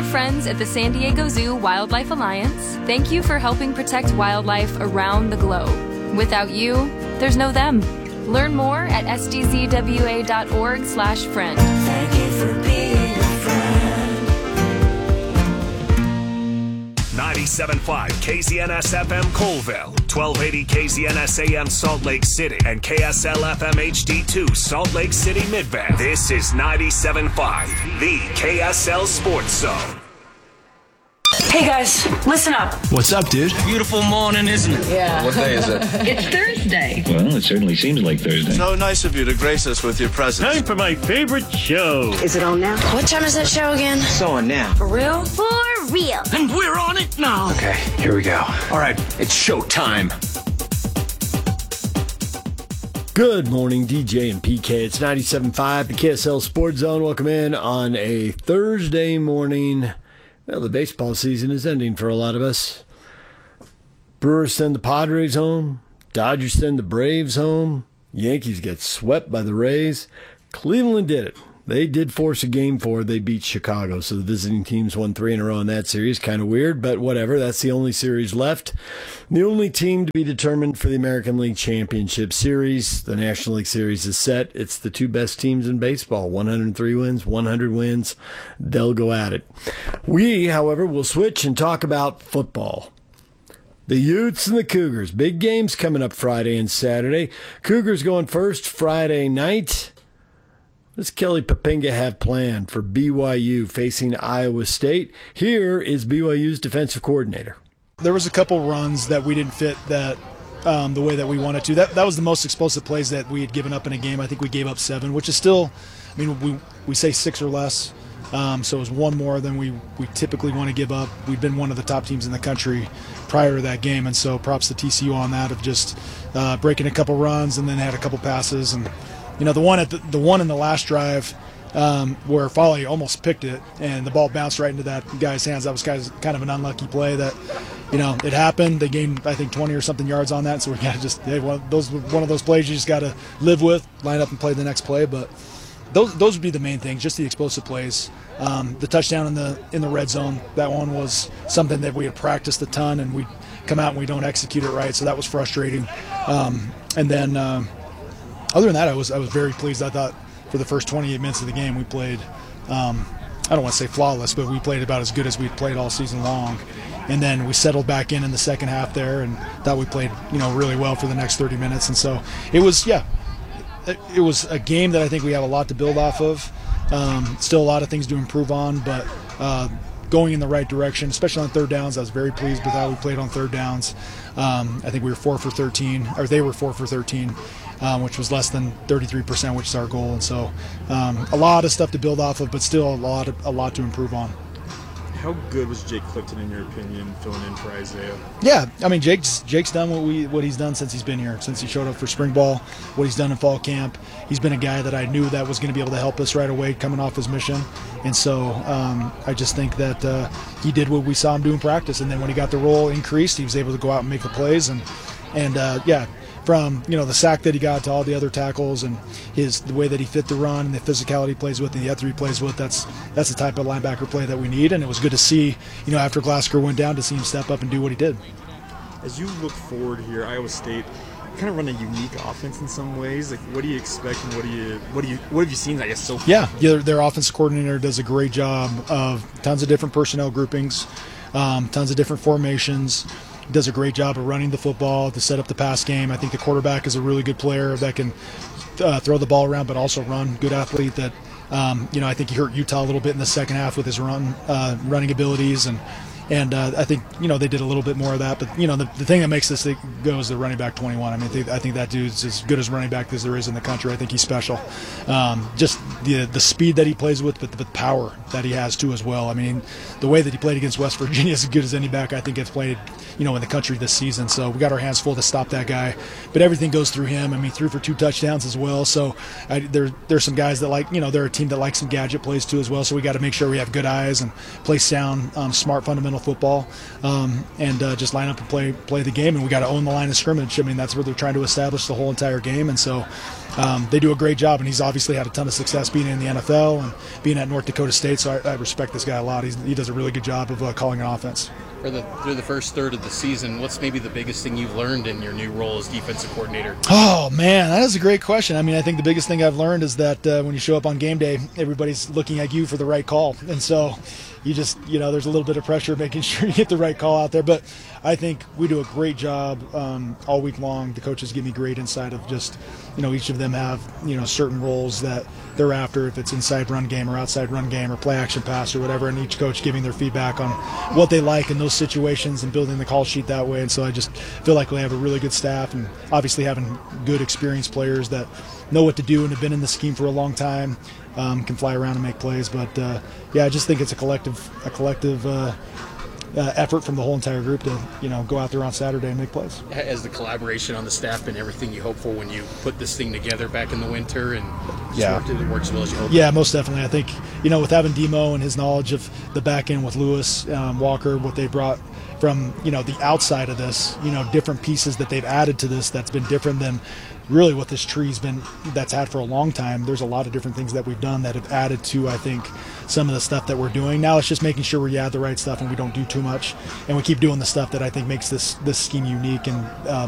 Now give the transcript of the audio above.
friends at the San Diego Zoo Wildlife Alliance, thank you for helping protect wildlife around the globe. Without you, there's no them. Learn more at sdzwa.org/friend. Thank you for being a friend. 97.5 KZNS FM Colville, 1280 KZNS AM Salt Lake City, and KSL FM HD2 Salt Lake City Midvale. This is 97.5, the KSL Sports Zone. Hey guys, listen up. What's up, dude? Beautiful morning, isn't it? Yeah. What day is it? It's Thursday. Well, it certainly seems like Thursday. So nice of you to grace us with your presence. Time for my favorite show. Is it on now? What time is that show again? So on now. For real? For real. And we're on it now. Okay, here we go. All right, it's show time. Good morning, DJ and PK. It's 97.5, the KSL Sports Zone. Welcome in on a Thursday morning. Well, the baseball season is ending for a lot of us. Brewers send the Padres home. Dodgers send the Braves home. Yankees get swept by the Rays. Cleveland did it. They did force a game 4. They beat Chicago, so the visiting teams won 3 in a row in that series. Kind of weird, but whatever. That's the only series left. The only team to be determined for the American League Championship Series. The National League Series is set. It's the 2 best teams in baseball. 103 wins, 100 wins. They'll go at it. We, however, will switch and talk about football. The Utes and the Cougars. Big games coming up Friday and Saturday. Cougars going first Friday night. What does Kelly Poppinga have planned for BYU facing Iowa State? Here is BYU's defensive coordinator. There was a couple runs that we didn't fit that the way that we wanted to. That was the most explosive plays that we had given up in a game. I think we gave up 7, which is still, I mean, we say 6 or less. So it was 1 more than we typically want to give up. We've been one of the top teams in the country prior to that game, and so props to TCU on that of just breaking a couple runs and then had a couple passes. And you know, the one in the last drive where Foley almost picked it and the ball bounced right into that guy's hands. That was kind of an unlucky play that, you know, it happened. They gained, I think, 20 or something yards on that. So we got to just, one of those plays you just got to live with, line up and play the next play. But those would be the main things, just the explosive plays. The touchdown in the red zone, that one was something that we had practiced a ton, and we come out and we don't execute it right. So that was frustrating. And then other than that, I was very pleased. I thought for the first 28 minutes of the game, we played, I don't want to say flawless, but we played about as good as we'd played all season long. And then we settled back in the second half there and thought we played, really well for the next 30 minutes. And so it was a game that I think we have a lot to build off of. Still a lot of things to improve on, but going in the right direction, especially on third downs. I was very pleased with how we played on third downs. I think we were 4 for 13, or they were 4 for 13. Which was less than 33%, which is our goal. And so a lot of stuff to build off of, but still a lot to improve on. How good was Jake Clifton, in your opinion, filling in for Isaiah? Yeah, I mean, Jake's done what he's done since he's been here, since he showed up for spring ball, what he's done in fall camp. He's been a guy that I knew that was going to be able to help us right away coming off his mission. And so I just think that he did what we saw him do in practice. And then when he got the role increased, he was able to go out and make the plays. And from the sack that he got to all the other tackles and the way that he fit the run and the physicality he plays with and the other he plays with, that's the type of linebacker play that we need. And it was good to see, after Glasgow went down, to see him step up and do what he did. As you look forward here, Iowa State kind of run a unique offense in some ways. Like, what do you expect and what have you seen, I guess, so far? Yeah, their offensive coordinator does a great job of tons of different personnel groupings, tons of different formations. Does a great job of running the football to set up the pass game. I think the quarterback is a really good player that can throw the ball around but also run. Good athlete that, I think he hurt Utah a little bit in the second half with his running abilities. And I think, they did a little bit more of that. But, the thing that makes this thing go is the running back 21. I mean, I think that dude's as good as running back as there is in the country. I think he's special. Just the speed that he plays with, but the power that he has, too, as well. I mean, the way that he played against West Virginia is as good as any back I think has played, in the country this season. So we got our hands full to stop that guy. But everything goes through him. I mean, threw for 2 touchdowns as well. So there's some guys that they're a team that likes some gadget plays, too, as well. So we got to make sure we have good eyes and play sound, smart, fundamental the football, and just line up and play the game. And we got to own the line of scrimmage. I mean, that's where they're trying to establish the whole entire game. And so they do a great job. And he's obviously had a ton of success being in the NFL and being at North Dakota State. So I respect this guy a lot. He does a really good job of calling an offense. Through the first third of the season, what's maybe the biggest thing you've learned in your new role as defensive coordinator? Oh, man, that is a great question. I mean, I think the biggest thing I've learned is that when you show up on game day, everybody's looking at you for the right call. And so you just, there's a little bit of pressure making sure you get the right call out there. But I think we do a great job all week long. The coaches give me great insight of just, each of them have, certain roles that they're after, if it's inside run game or outside run game or play action pass or whatever, and each coach giving their feedback on what they like in those situations and building the call sheet that way. And so I just feel like we have a really good staff, and obviously having good experienced players that know what to do and have been in the scheme for a long time, can fly around and make plays. But I just think it's a collective effort from the whole entire group to go out there on Saturday and make plays. Has the collaboration on the staff been everything you hope for when you put this thing together back in the winter, and it works as well as you hope? Yeah, most definitely. I think with having Demo and his knowledge of the back end with Lewis Walker, what they brought from the outside of this, different pieces that they've added to this that's been different than really what this tree's been that's had for a long time. There's a lot of different things that we've done that have added to, I think, some of the stuff that we're doing. Now it's just making sure we add the right stuff and we don't do too much, and we keep doing the stuff that I think makes this scheme unique and